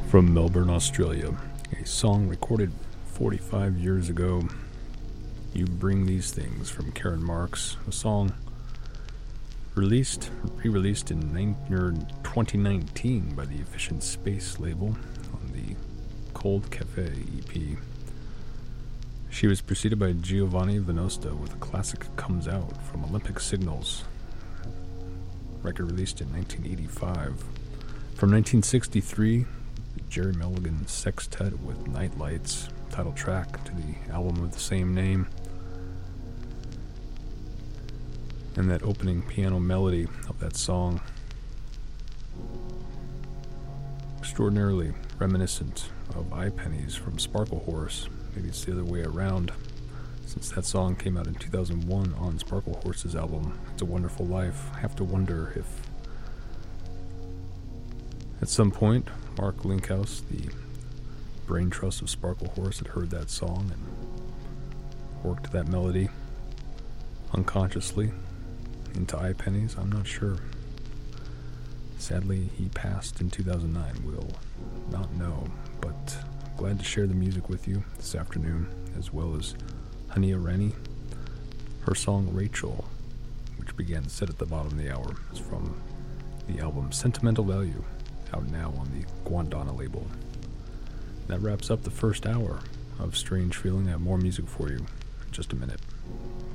From Melbourne, Australia, a song recorded 45 years ago. You Bring These Things from Karen Marks, a song re-released in 2019 by the Efficient Space label on the Cold Cafe EP. She was preceded by Giovanni Venosta with a classic Comes Out from Olympic Signals, record released in 1985. From 1963, Jerry Mulligan Sextet with Night Lights, title track to the album of the same name. And that opening piano melody of that song, extraordinarily reminiscent of Eye Pennies from Sparkle Horse. Maybe it's the other way around, since that song came out in 2001 on Sparkle Horse's album It's a Wonderful Life. I have to wonder if at some point Mark Linkhouse, the brain trust of Sparkle Horse, had heard that song and worked that melody unconsciously into Eye Pennies. I'm not sure. Sadly, he passed in 2009. We'll not know, but glad to share the music with you this afternoon, as well as Hania Rani. Her song Rachel, which began set at the bottom of the hour, is from the album Sentimental Value, out now on the Guandana label. That wraps up the first hour of Strange Feeling. I have more music for you in just a minute.